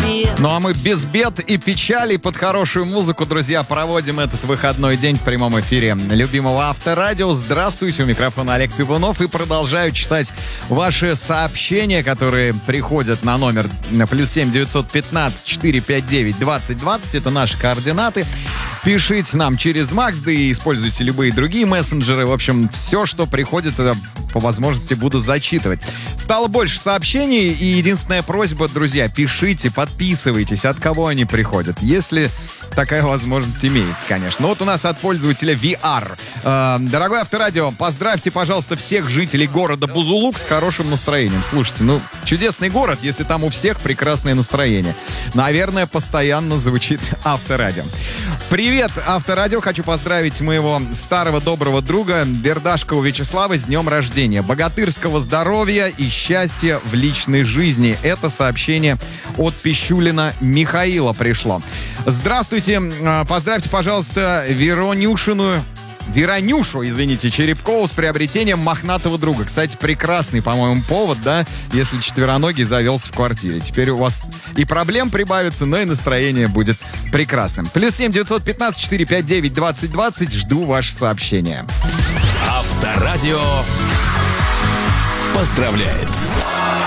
Ну а мы без бед и печали под хорошую музыку, друзья, проводим этот выходной день в прямом эфире любимого Авторадио. Здравствуйте, у микрофона Олег Пивунов, и продолжаю читать ваши сообщения, которые приходят на номер +7 915 459 2020. Это наши координаты. Пишите нам через Макс, да и используйте любые другие мессенджеры. В общем, все, что приходит, по возможности буду зачитывать. Стало больше сообщений, и единственная просьба, друзья, пишите, подписывайтесь, от кого они приходят, если такая возможность имеется, конечно. Ну вот у нас от пользователя VR. Дорогой Авторадио, поздравьте, пожалуйста, всех жителей города Бузулук с хорошим настроением. Слушайте, чудесный город, если там у всех прекрасное настроение. Наверное, постоянно звучит Авторадио. Привет, Авторадио. Хочу поздравить моего старого доброго друга Бердашкова Вячеслава с днем рождения. Богатырского здоровья и счастья в личной жизни. Это сообщение от Пищулина Михаила пришло. Здравствуйте. Поздравьте, пожалуйста, Веронюшу, Черепкову с приобретением мохнатого друга. Кстати, прекрасный, по-моему, повод, да, если четвероногий завелся в квартире. Теперь у вас и проблем прибавится, но и настроение будет прекрасным. +7 915 459 2020. Жду ваши сообщения. Авторадио поздравляет.